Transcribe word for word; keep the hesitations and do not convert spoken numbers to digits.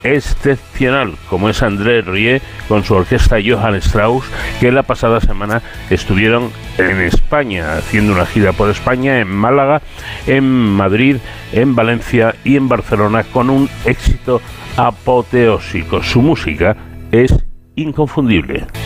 excepcional, como es André Rieu con su orquesta Johann Strauss, que la pasada semana estuvieron en España, haciendo una gira por España, en Málaga, en Madrid, en Valencia y en Barcelona, con un éxito apoteósico. Su música es inconfundible.